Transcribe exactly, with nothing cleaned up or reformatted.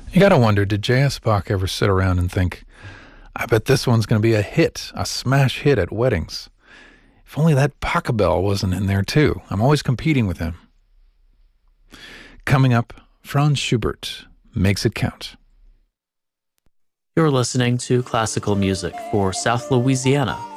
You gotta wonder, did J S. Bach ever sit around and think, I bet this one's gonna be a hit, a smash hit at weddings. If only that Pachelbel wasn't in there too. I'm always competing with him. Coming up, Franz Schubert, Makes It Count. You're listening to classical music for South Louisiana